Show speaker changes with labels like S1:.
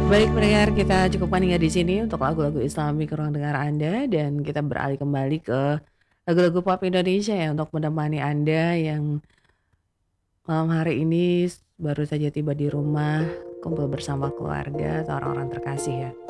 S1: Baik pendengar, kita cukupkan hingga di sini untuk lagu-lagu Islami ke ruang dengar Anda dan kita beralih kembali ke lagu-lagu pop Indonesia ya untuk menemani Anda yang malam hari ini baru saja tiba di rumah, kumpul bersama keluarga atau orang-orang terkasih ya.